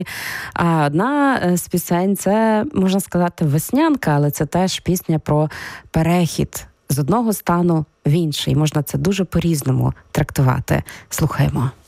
А одна з пісень – це, можна сказати, веснянка, але це теж пісня про перехід з одного стану в інший. Можна це дуже по-різному трактувати. Слухаємо.